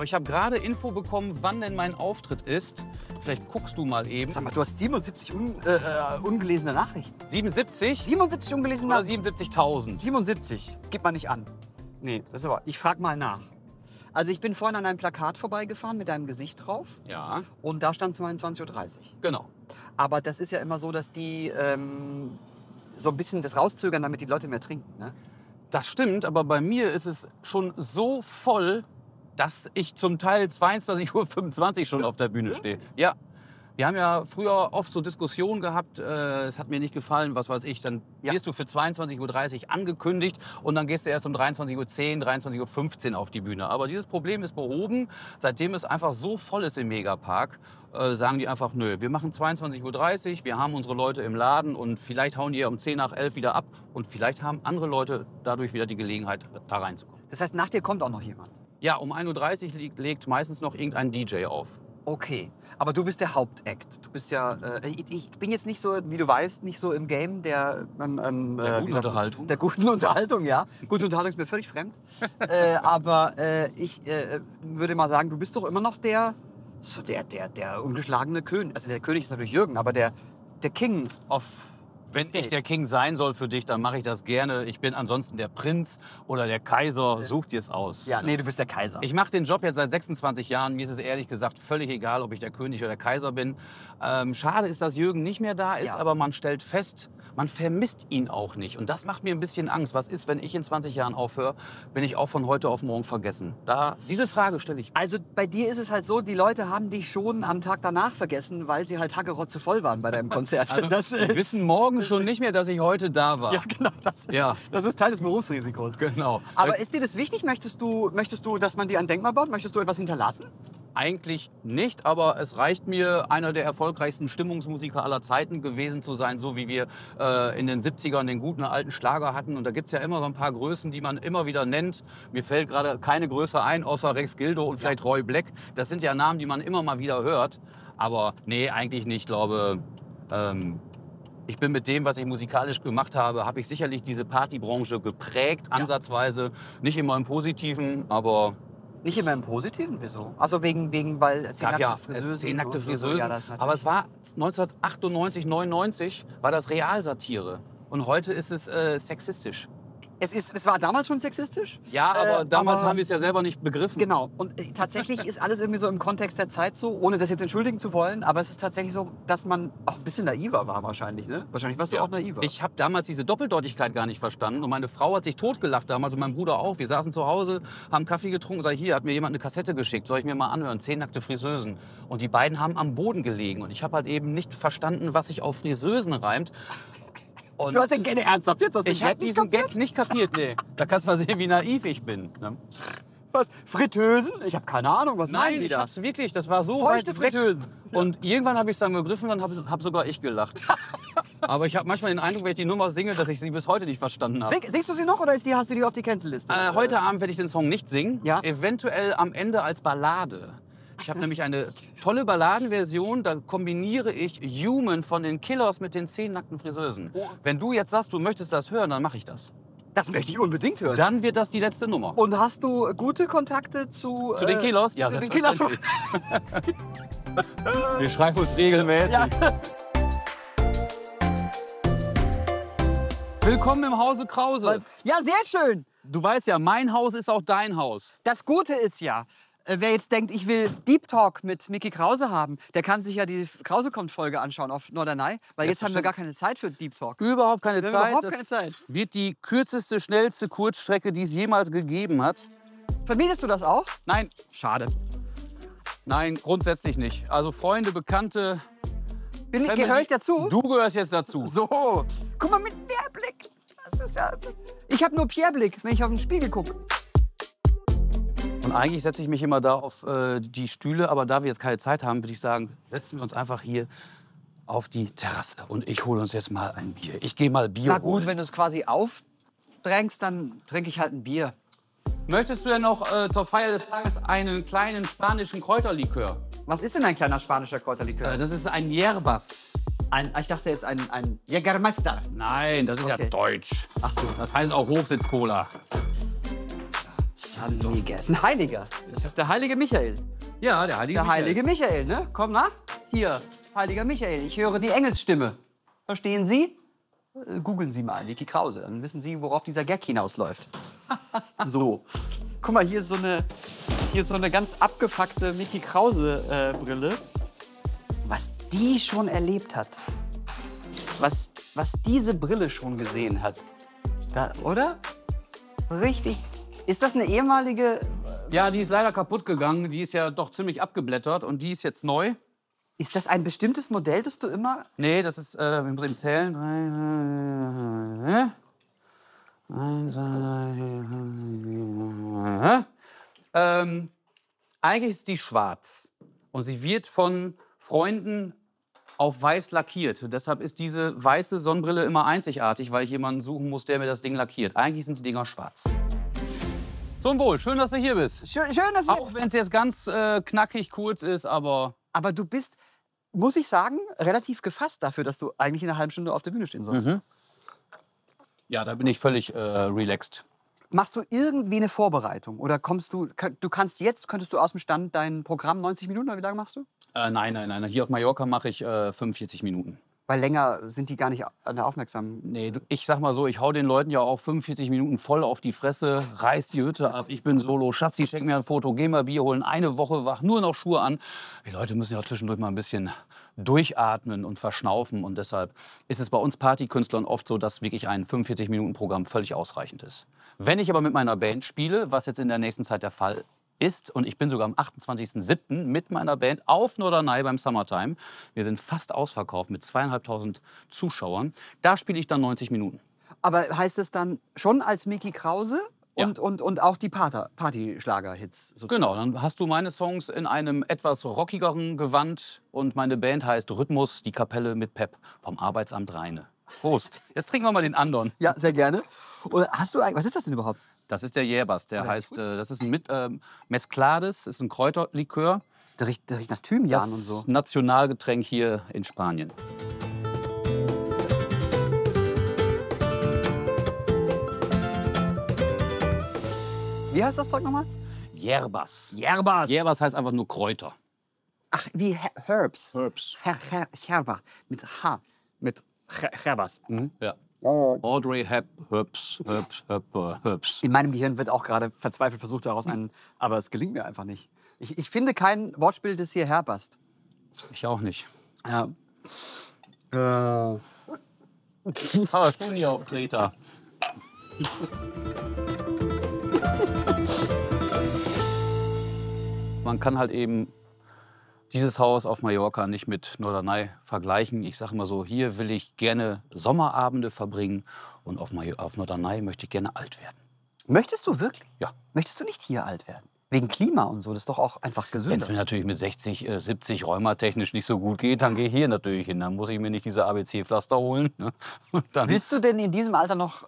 Aber ich habe gerade Info bekommen, wann denn mein Auftritt ist. Vielleicht guckst du mal eben. Sag mal, du hast 77 ungelesene Nachrichten. 77? 77 ungelesene Oder Nachrichten? 77.000? 77. Das gibt man nicht an. Nee, das ist aber. Ich frag mal nach. Also ich bin vorhin an einem Plakat vorbeigefahren mit deinem Gesicht drauf. Ja, Und da stand 22:30 Uhr. genau. Aber das ist ja immer so, dass die so ein bisschen das rauszögern, damit die Leute mehr trinken. Ne? Das stimmt, aber bei mir ist es schon so voll, dass ich zum Teil 22:25 Uhr schon auf der Bühne stehe. Ja. Wir haben ja früher oft so Diskussionen gehabt, es hat mir nicht gefallen, was weiß ich, dann wirst du für 22:30 Uhr angekündigt und dann gehst du erst um 23:10 Uhr, 23:15 Uhr auf die Bühne. Aber dieses Problem ist behoben, seitdem es einfach so voll ist im Megapark, sagen die einfach, nö, wir machen 22:30 Uhr, wir haben unsere Leute im Laden und vielleicht hauen die um 10 nach 11 wieder ab und vielleicht haben andere Leute dadurch wieder die Gelegenheit, da reinzukommen. Das heißt, nach dir kommt auch noch jemand? Ja, um 1:30 Uhr legt meistens noch irgendein DJ auf. Okay, aber du bist der Hauptact. Du bist ja, ich bin jetzt nicht so, wie du weißt, nicht so im Game der guten Unterhaltung. Der guten Unterhaltung, ja. Gute Unterhaltung ist mir völlig fremd. Aber ich würde mal sagen, du bist doch immer noch der ungeschlagene König. Also der König ist natürlich Jürgen, aber der King of Wenn ich der King sein soll für dich, dann mache ich das gerne. Ich bin ansonsten der Prinz oder der Kaiser. Such dir es aus. Ja, nee, du bist der Kaiser. Ich mache den Job jetzt seit 26 Jahren. Mir ist es ehrlich gesagt völlig egal, ob ich der König oder der Kaiser bin. Schade ist, dass Jürgen nicht mehr da ist, aber man stellt fest, man vermisst ihn auch nicht. Und das macht mir ein bisschen Angst. Was ist, wenn ich in 20 Jahren aufhöre? Bin ich auch von heute auf morgen vergessen? Diese Frage stelle ich mir. Also bei dir ist es halt so, die Leute haben dich schon am Tag danach vergessen, weil sie halt hackerotze voll waren bei deinem Konzert. Also, die wissen morgen schon nicht mehr, dass ich heute da war. Ja, genau. Das ist Teil des Berufsrisikos. Genau. Aber ist dir das wichtig? Möchtest du, dass man dir ein Denkmal baut? Möchtest du etwas hinterlassen? Eigentlich nicht, aber es reicht mir, einer der erfolgreichsten Stimmungsmusiker aller Zeiten gewesen zu sein, so wie wir in den 70ern den guten alten Schlager hatten. Und da gibt es ja immer so ein paar Größen, die man immer wieder nennt. Mir fällt gerade keine Größe ein, außer Rex Gildo und vielleicht Roy Black. Das sind ja Namen, die man immer mal wieder hört. Aber nee, eigentlich nicht. Ich glaube, ich bin mit dem, was ich musikalisch gemacht habe, habe ich sicherlich diese Partybranche geprägt, ansatzweise. Nicht immer im Positiven, aber... Nicht immer im Positiven? Wieso? Also weil es nackte Friseusen. Ja, aber es war 1998, 99 war das Realsatire. Und heute ist es sexistisch. Es war damals schon sexistisch? Ja, aber damals haben wir es ja selber nicht begriffen. Genau. Und tatsächlich ist alles irgendwie so im Kontext der Zeit so, ohne das jetzt entschuldigen zu wollen, aber es ist tatsächlich so, dass man auch ein bisschen naiver war wahrscheinlich, ne? Wahrscheinlich warst du auch naiver. Ich habe damals diese Doppeldeutigkeit gar nicht verstanden und meine Frau hat sich totgelacht damals und mein Bruder auch. Wir saßen zu Hause, haben Kaffee getrunken und sag, hier hat mir jemand eine Kassette geschickt, soll ich mir mal anhören, 10 nackte Friseusen. Und die beiden haben am Boden gelegen und ich habe halt eben nicht verstanden, was sich auf Friseusen reimt. Und du hast den Gag ernsthaft jetzt aus dem Ich habe diesen Gag nicht kapiert, nee. Da kannst du mal sehen, wie naiv ich bin. Ne? Was? Fritteusen? Ich habe keine Ahnung, was meinen Nein, die ich da? hab's wirklich, das war so Feuchte weit weg. Fritteusen. Und irgendwann habe ich es dann begriffen, dann hab sogar ich gelacht. Aber ich habe manchmal den Eindruck, wenn ich die Nummer singe, dass ich sie bis heute nicht verstanden habe. Singst du sie noch oder hast du die auf die Cancel-Liste? Heute Abend werde ich den Song nicht singen, Ja? eventuell am Ende als Ballade. Ich habe nämlich eine tolle Balladenversion, da kombiniere ich Human von den Killers mit den 10 nackten Friseusen. Wenn du jetzt sagst, du möchtest das hören, dann mache ich das. Das möchte ich unbedingt hören. Dann wird das die letzte Nummer. Und hast du gute Kontakte zu Zu den Killers? Ja, zu den Killers. selbstverständlich. Wir schreiben uns regelmäßig. Ja. Willkommen im Hause Krause. Ja, sehr schön. Du weißt ja, mein Haus ist auch dein Haus. Das Gute ist ja, wer jetzt denkt, ich will Deep Talk mit Micky Krause haben, der kann sich ja die Krause-Kommt-Folge anschauen auf Norderney, weil jetzt haben wir gar keine Zeit für Deep Talk. Überhaupt keine Wir haben Zeit. überhaupt Das keine Zeit. wird die kürzeste, schnellste Kurzstrecke, die es jemals gegeben hat. Vermietest du das auch? Nein, Schade. nein, grundsätzlich nicht. Also Freunde, Bekannte. Gehöre ich dazu? Du gehörst jetzt dazu. So. Guck mal mit Pierre-Blick. Das ist ja... Ich habe nur Pierre-Blick, wenn ich auf den Spiegel gucke. Und eigentlich setze ich mich immer da auf die Stühle, aber da wir jetzt keine Zeit haben, würde ich sagen, setzen wir uns einfach hier auf die Terrasse. Und ich hole uns jetzt mal ein Bier. Ich gehe mal Bier Na gut, holen. wenn du es quasi aufdrängst, dann trinke ich halt ein Bier. Möchtest du denn noch zur Feier des Tages einen kleinen spanischen Kräuterlikör? Was ist denn ein kleiner spanischer Kräuterlikör? Das ist ein Yerbas. Ich dachte jetzt ein Jägermeister. Nein, das ist ja Okay. deutsch. Ach so. Das heißt auch Hochsitz-Cola. So. San Miguel. Das ist ein Heiliger. Das ist der heilige Michael. Ja, der heilige Der Michael. heilige Michael, ne? Komm, na? Hier, heiliger Michael. Ich höre die Engelsstimme. Verstehen Sie? Googeln Sie mal, Niki Krause. Dann wissen Sie, worauf dieser Gag hinausläuft. So. Guck mal, hier ist so eine ganz abgefuckte Niki Krause Brille. Was die schon erlebt hat. Was diese Brille schon gesehen hat. Da, oder? Richtig. Ist das eine ehemalige... Ja, die ist leider kaputt gegangen. Die ist ja doch ziemlich abgeblättert und die ist jetzt neu. Ist das ein bestimmtes Modell, das du immer... Nee, das ist, ich muss eben zählen. Eigentlich ist die schwarz. Und sie wird von Freunden auf weiß lackiert. Deshalb ist diese weiße Sonnenbrille immer einzigartig, weil ich jemanden suchen muss, der mir das Ding lackiert. Eigentlich sind die Dinger schwarz. Zum Wohl, schön, dass du hier bist. Schön, dass wir... Auch wenn es jetzt ganz knackig kurz ist, aber... Aber du bist, muss ich sagen, relativ gefasst dafür, dass du eigentlich in einer halben Stunde auf der Bühne stehen sollst. Ja, da bin ich völlig relaxed. Machst du irgendwie eine Vorbereitung? Oder könntest du aus dem Stand dein Programm 90 Minuten oder wie lange machst du? Nein. Hier auf Mallorca mache ich 45 Minuten. Weil länger sind die gar nicht aufmerksam. Nee, ich sag mal so, ich hau den Leuten ja auch 45 Minuten voll auf die Fresse, reiß die Hütte ab, ich bin solo, Schatzi, schenk mir ein Foto, geh mal Bier holen, eine Woche wach, nur noch Schuhe an. Die Leute müssen ja auch zwischendurch mal ein bisschen durchatmen und verschnaufen und deshalb ist es bei uns Partykünstlern oft so, dass wirklich ein 45-Minuten-Programm völlig ausreichend ist. Wenn ich aber mit meiner Band spiele, was jetzt in der nächsten Zeit der Fall ist, und ich bin sogar am 28.07. mit meiner Band auf Norderney beim Summertime. Wir sind fast ausverkauft mit 2.500 Zuschauern. Da spiele ich dann 90 Minuten. Aber heißt es dann schon als Miki Krause Ja. und auch die Partyschlager-Hits sozusagen? Genau, dann hast du meine Songs in einem etwas rockigeren Gewand und meine Band heißt Rhythmus, die Kapelle mit Pep vom Arbeitsamt Rheine. Prost. Jetzt trinken wir mal den anderen. Ja, sehr gerne. Und was ist das denn überhaupt? Das ist der Jäbers, der heißt, das ist ein Mesclades, ist ein Kräuterlikör. Der riecht nach Thymian Das und so. Nationalgetränk hier in Spanien. Wie heißt das Zeug nochmal? Järbas. Yerbas. Järbas heißt einfach nur Kräuter. Ach, wie Herbs. Herbs. Herber. Mit H. Mit Herbas. Ja. Oh. Audrey Herbs. In meinem Gehirn wird auch gerade verzweifelt versucht, daraus aber es gelingt mir einfach nicht. Ich finde kein Wortspiel, das hier herpasst. Ich auch nicht. Ja. Aber schon hier auf Kreta. Man kann halt eben dieses Haus auf Mallorca nicht mit Norderney vergleichen. Ich sage immer so, hier will ich gerne Sommerabende verbringen und auf Norderney möchte ich gerne alt werden. Möchtest du wirklich? Ja. Möchtest du nicht hier alt werden? Wegen Klima und so, das ist doch auch einfach Wenn es gesünder. mir natürlich mit 60, 70 rheumatechnisch nicht so gut geht, dann gehe ich hier natürlich hin. Dann muss ich mir nicht diese ABC-Pflaster holen. Ne? Und dann, Willst du denn in diesem Alter noch,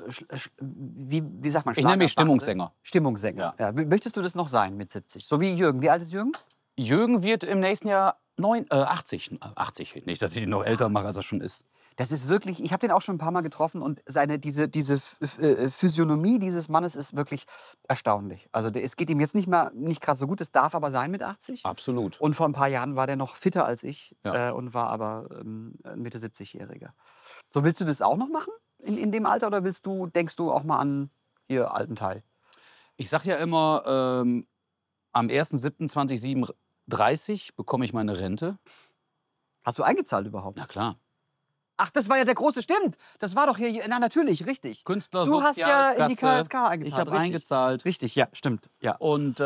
wie sagt man, ich nenne mich Schlager- Stimmungssänger. Stimmungssänger. Ja. Möchtest du das noch sein mit 70? So wie Jürgen. Wie alt ist Jürgen? Jürgen wird im nächsten Jahr 80. 80, nicht, dass ich ihn noch älter mache, als er schon ist. Das ist wirklich, ich habe den auch schon ein paar Mal getroffen und diese Physiognomie dieses Mannes ist wirklich erstaunlich. Also es geht ihm jetzt nicht gerade so gut, es darf aber sein mit 80. Absolut. Und vor ein paar Jahren war der noch fitter als ich Ja. und war aber ein Mitte 70-Jähriger. So, willst du das auch noch machen in dem Alter oder denkst du auch mal an ihr alten Teil? Ich sage ja immer, am 1.7.2037 bekomme ich meine Rente. Hast du eingezahlt überhaupt? Na klar. Ach, das war ja der große, stimmt. Das war doch hier, na natürlich, richtig. Künstler, Du hast ja in die Sozialkasse. KSK eingezahlt. Ich habe richtig. eingezahlt. Richtig, ja, stimmt. Ja. Und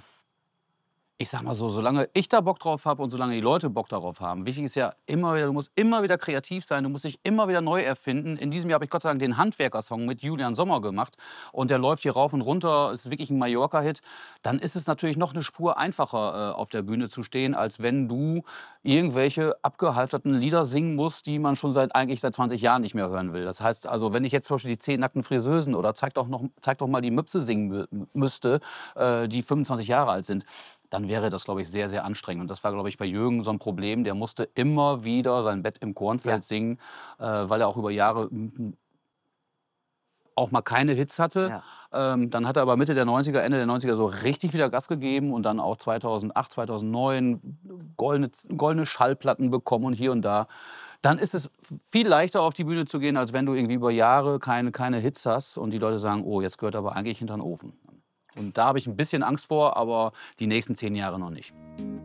ich sag mal so, solange ich da Bock drauf habe und solange die Leute Bock darauf haben, wichtig ist ja immer wieder, du musst immer wieder kreativ sein, du musst dich immer wieder neu erfinden. In diesem Jahr habe ich Gott sei Dank den Handwerker-Song mit Julian Sommer gemacht und der läuft hier rauf und runter, ist wirklich ein Mallorca-Hit. Dann ist es natürlich noch eine Spur einfacher, auf der Bühne zu stehen, als wenn du irgendwelche abgehalfterten Lieder singen musst, die man schon eigentlich seit 20 Jahren nicht mehr hören will. Das heißt also, wenn ich jetzt zum Beispiel die 10 nackten Friseusen oder zeig doch mal die Möpse singen müsste, die 25 Jahre alt sind, dann wäre das, glaube ich, sehr, sehr anstrengend. Und das war, glaube ich, bei Jürgen so ein Problem. Der musste immer wieder sein Bett im Kornfeld singen, weil er auch über Jahre auch mal keine Hits hatte. Dann hat er aber Mitte der 90er, Ende der 90er so richtig wieder Gas gegeben und dann auch 2008, 2009 goldene Schallplatten bekommen und hier und da. Dann ist es viel leichter, auf die Bühne zu gehen, als wenn du irgendwie über Jahre keine Hits hast und die Leute sagen, oh, jetzt gehört aber eigentlich hinter den Ofen. Und da habe ich ein bisschen Angst vor, aber die nächsten 10 Jahre noch nicht.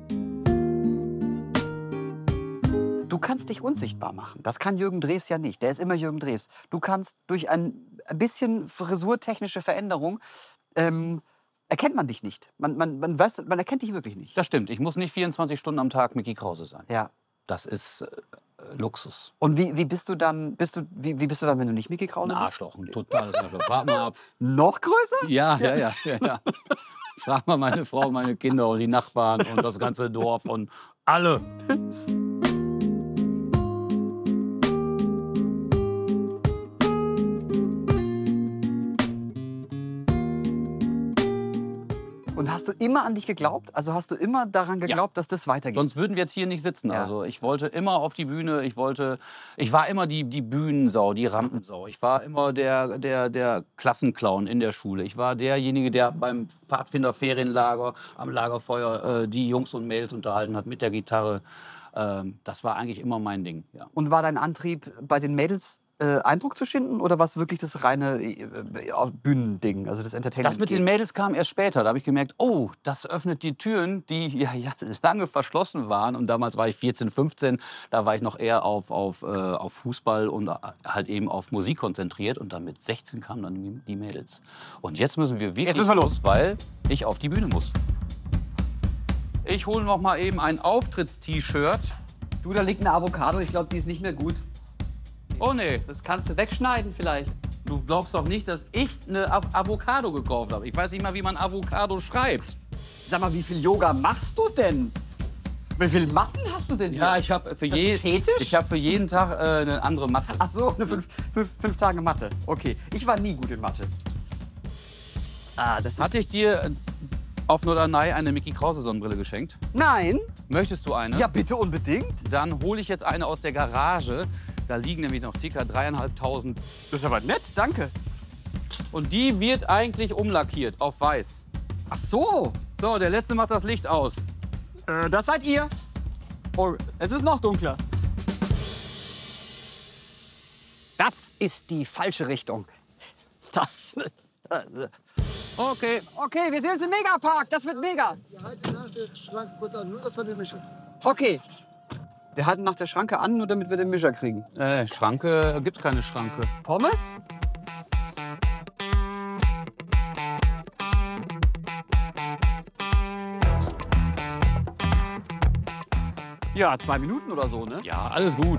Du kannst dich unsichtbar machen. Das kann Jürgen Drews ja nicht. Der ist immer Jürgen Drews. Du kannst durch ein bisschen frisurtechnische Veränderung erkennt man dich nicht. Man erkennt dich wirklich nicht. Das stimmt. Ich muss nicht 24 Stunden am Tag Micky Krause sein. Ja. Das ist Luxus. Und wie bist du dann, wie bist du dann, wenn du nicht Micky Krause Ein bist? Arschloch, ein totales Arschloch. Wart mal ab. Noch größer? Ja. Frag mal meine Frau, meine Kinder und die Nachbarn und das ganze Dorf und alle. Und hast du immer an dich geglaubt? Also hast du immer daran geglaubt, dass das weitergeht? Sonst würden wir jetzt hier nicht sitzen. Ja. Also ich wollte immer auf die Bühne. Ich war immer die Bühnensau, die Rampensau. Ich war immer der Klassenclown in der Schule. Ich war derjenige, der beim Pfadfinderferienlager am Lagerfeuer die Jungs und Mädels unterhalten hat mit der Gitarre. Das war eigentlich immer mein Ding. Ja. Und war dein Antrieb, bei den Mädels Eindruck zu schinden oder war es wirklich das reine Bühnending, also das Entertainment? Das mit den Mädels kam erst später. Da habe ich gemerkt, oh, das öffnet die Türen, die ja lange verschlossen waren. Und damals war ich 14, 15. Da war ich noch eher auf Fußball und halt eben auf Musik konzentriert. Und dann mit 16 kamen dann die Mädels. Und jetzt müssen wir wirklich los, weil ich auf die Bühne muss. Ich hole noch mal eben ein Auftritts-T-Shirt. Du, da liegt eine Avocado. Ich glaube, die ist nicht mehr gut. Oh nee, Das kannst du wegschneiden vielleicht. du glaubst doch nicht, dass ich eine Avocado gekauft habe. Ich weiß nicht mal, wie man Avocado schreibt. Sag mal, wie viel Yoga machst du denn? Wie viele Matten hast du denn hier? Ja, ich habe für, das ein Fetisch? ich hab für jeden Tag eine andere Matte. Ach so, eine fünf Tage Mathe. Okay, ich war nie gut in Mathe. Das ist... Hatte ich dir auf Norderney eine Micky Krause Sonnenbrille geschenkt? Nein? Möchtest du eine? Ja, bitte unbedingt. Dann hole ich jetzt eine aus der Garage. Da liegen nämlich noch ca. 3.500. Das ist aber nett, danke. Und die wird eigentlich umlackiert auf weiß. Ach so. So, der letzte macht das Licht aus. Das seid ihr. Oh, es ist noch dunkler. Das ist die falsche Richtung. Okay. Okay, wir sehen uns im Megapark. Das wird mega. Wir halten nach der Schranke kurz an, nur dass wir den Mischer. Okay. Wir halten nach der Schranke an, nur damit wir den Mischer kriegen. Schranke, gibt's keine Schranke. Pommes? Ja, 2 Minuten oder so, ne? Ja, alles gut.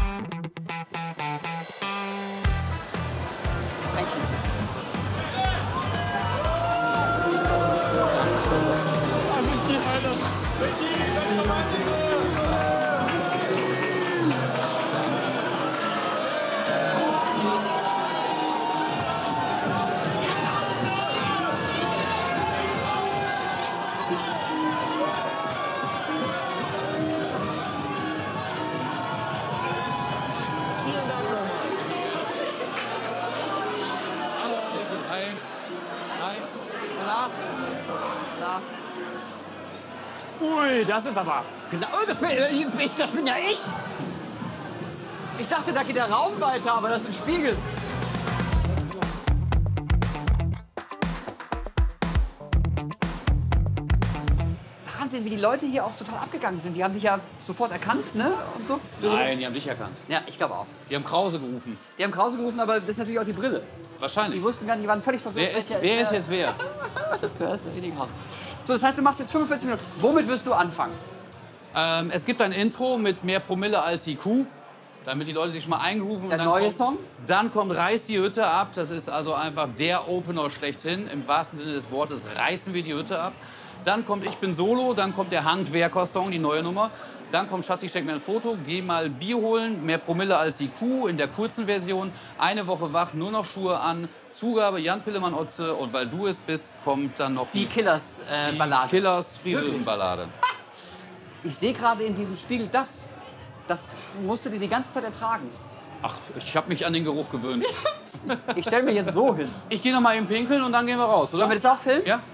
Ui, das ist aber... Genau, das bin ja ich. Ich dachte, da geht der Raum weiter, aber das ist ein Spiegel. Wahnsinn, wie die Leute hier auch total abgegangen sind. Die haben dich ja sofort erkannt, ne? Und so. Nein, die haben dich erkannt. Ja, ich glaube auch. Die haben Krause gerufen. Die haben Krause gerufen, aber das ist natürlich auch die Brille. Wahrscheinlich. Die wussten gar nicht, die waren völlig verwirrt. Wer ist jetzt wer? Das zuerst derjenige haben. So, das heißt, du machst jetzt 45 Minuten. Womit wirst du anfangen? Es gibt ein Intro mit mehr Promille als IQ, damit die Leute sich schon mal eingerufen. Der neue Song? Dann kommt Reiß die Hütte ab. Das ist also einfach der Opener schlechthin. Im wahrsten Sinne des Wortes reißen wir die Hütte ab. Dann kommt Ich bin Solo, dann kommt der Handwerker-Song, die neue Nummer. Dann kommt Schatz, ich steck mir ein Foto, geh mal Bier holen, mehr Promille als IQ in der kurzen Version. Eine Woche wach, nur noch Schuhe an. Zugabe Jan Pillemann-Otze und weil du es bist, kommt dann noch Die Killers-Ballade. Killers Friseuse-Ballade. Ich sehe gerade in diesem Spiegel das. Das musst du dir die ganze Zeit ertragen. Ach, ich habe mich an den Geruch gewöhnt. Ich stelle mich jetzt so hin. Ich gehe noch mal eben pinkeln und dann gehen wir raus, oder? Sollen wir das auch filmen? Ja?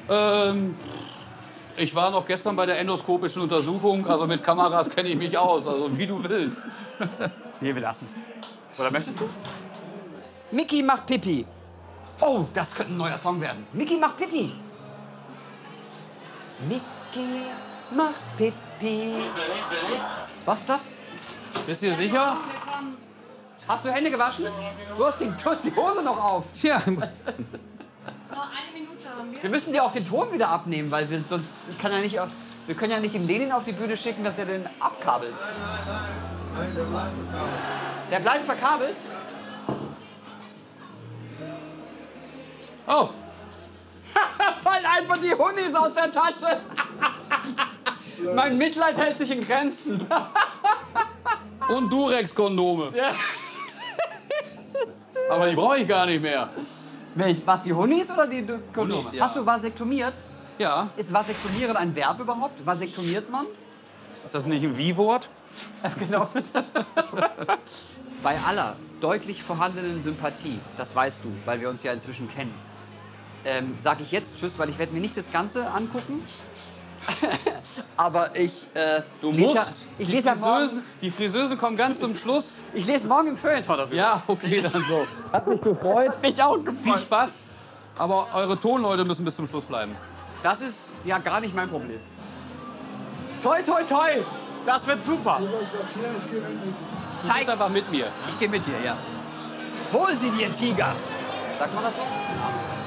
Ich war noch gestern bei der endoskopischen Untersuchung, also mit Kameras kenne ich mich aus, also wie du willst. Nee, wir lassen's. Oder möchtest du? Mickey macht Pipi. Oh, das könnte ein neuer Song werden. Mickey macht Pipi. Mickey macht Pipi. Was ist das? Bist du dir sicher? Hast du Hände gewaschen? Du hast die Hose noch auf. Tja, Noch 1 Minute haben wir. Wir müssen dir auch den Ton wieder abnehmen, weil wir sonst kann ja nicht, wir können ja nicht den Lenin auf die Bühne schicken, dass der den abkabelt. Der bleibt verkabelt? oh, Fallen einfach die Hunnis aus der Tasche. Mein Mitleid hält sich in Grenzen. und Durex-Kondome. Ja. Aber die brauche ich gar nicht mehr. Was, die Hunnis oder die Kondome? Hunnis, ja. Hast du vasektomiert? Ja, Ist Vasektomieren ein Verb überhaupt? Vasektomiert man? ist das nicht ein Wie-Wort? Genau. Bei aller deutlich vorhandenen Sympathie, das weißt du, weil wir uns ja inzwischen kennen, sage ich jetzt Tschüss, weil ich werde mir nicht das Ganze angucken. Aber ich Du lese musst. ja, ich lese ja morgen, Die Friseusen kommen ganz zum Schluss. ich lese morgen im Feuilleton darüber. Ja, okay, dann so. Hat mich gefreut. Mich auch Viel gefreut. Spaß. Aber eure Tonleute müssen bis zum Schluss bleiben. Das ist ja gar nicht mein Problem. Toi, toi, toi. Das wird super. Ich gehe mit mir. Du bist einfach mit mir. Ich gehe mit dir, ja. Hol sie dir, Tiger. Sagt man das so?